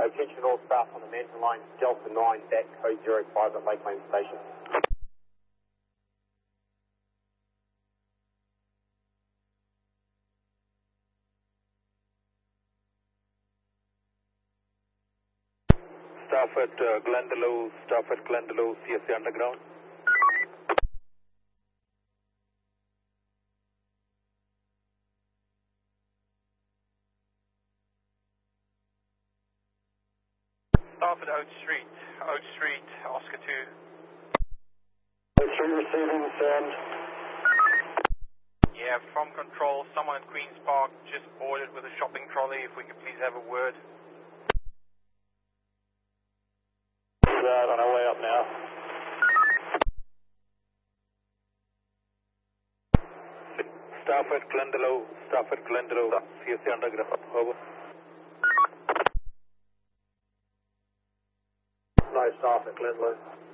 Attention all staff on the Manton Line, Delta 9, deck code 05 at Lake Lane Station. Staff at Glendalough, CSA Underground. Staff at Oak Street, Oscar 2. Oak Street receiving, send. Yeah, from control, someone at Queen's Park just boarded with a shopping trolley. If we could please have a word. That on our way up now. Staff at Glendalough, CSA Underground. Over. No staff at Glendalough.